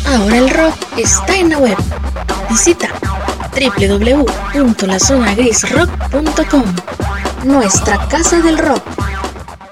Ahora el rock está en la web. Visita www.lazonagrisrock.com, nuestra casa del rock.